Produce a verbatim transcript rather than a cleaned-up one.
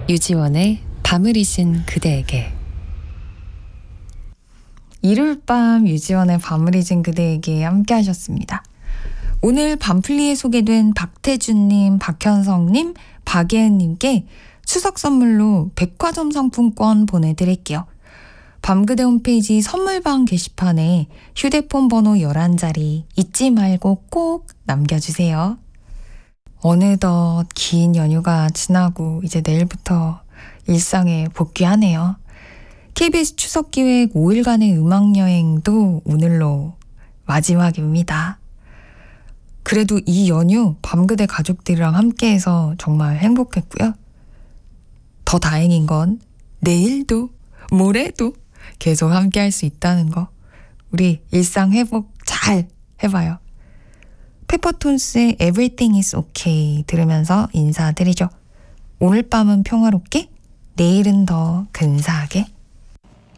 유지원의 밤을 잊은 그대에게. 일요일 밤 유지원의 밤을 잊은 그대에게 함께 하셨습니다. 오늘 밤플리에 소개된 박태준님, 박현성님, 박예은님께 추석 선물로 백화점 상품권 보내드릴게요. 밤그대 홈페이지 선물방 게시판에 휴대폰 번호 열한 자리 잊지 말고 꼭 남겨주세요. 어느덧 긴 연휴가 지나고 이제 내일부터 일상에 복귀하네요. 케이비에스 추석기획 오 일간의 음악여행도 오늘로 마지막입니다. 그래도 이 연휴 밤그대 가족들이랑 함께해서 정말 행복했고요. 더 다행인 건 내일도 모레도 계속 함께할 수 있다는 거. 우리 일상 회복 잘 해봐요. 페퍼톤스의 Everything is okay 들으면서 인사드리죠. 오늘 밤은 평화롭게, 내일은 더 근사하게.